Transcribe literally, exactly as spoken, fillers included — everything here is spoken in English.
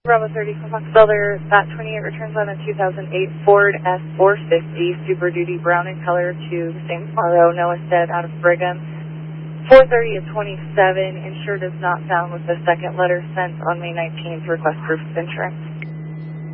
Bravo thirty from Fox Builder, that twenty-eight returns on a two thousand eight Ford F four fifty, Super Duty brown in color to the same Faro, Noah Stead out of Brigham. four thirty of twenty-seven, insured is not found with the second letter sent on May nineteenth, request proof of insurance.